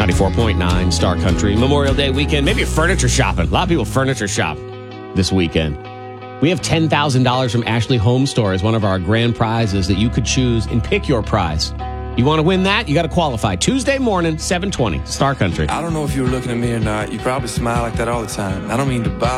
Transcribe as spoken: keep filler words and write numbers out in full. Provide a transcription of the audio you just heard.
ninety-four point nine Star Country. Memorial Day weekend. Maybe you're furniture shopping. A lot of people furniture shop this weekend. We have ten thousand dollars from Ashley Home Store as one of our grand prizes that you could choose and pick your prize. You want to win that? You got to qualify. Tuesday morning, seven twenty, Star Country. I don't know if you were looking at me or not. You probably smile like that all the time. I don't mean to bother